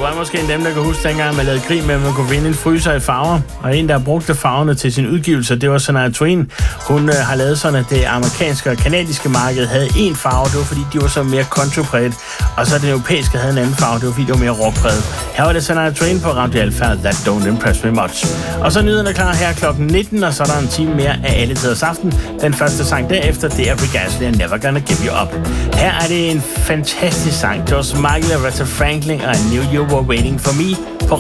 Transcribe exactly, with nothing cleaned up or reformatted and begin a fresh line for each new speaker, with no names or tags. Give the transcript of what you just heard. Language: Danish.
var måske en dem, der kan huske dengang, man lavede grin med, at man kunne vinde en fryser i farver. Og en, der brugte farverne til sin udgivelse, det var Shania Twain. Hun øh, har lavet sådan, at det amerikanske og kanadiske marked havde én farve. Det var, fordi de var så mere countrypræget. Og så det europæiske havde en anden farve. Det var, fordi det var mere rockpræget. Her var det Shania Twain på Radio Alfa. That don't impress me much. Og så nyhederne klar her klokken nitten, og så er der en time mere af Alle Tiders Aften. Den første sang derefter, det er Rick Astley and Never Gonna Give You Up. Her er det en fantastisk sang. Det var Michael og Aretha Franklin og I Knew You Were Waiting For Me på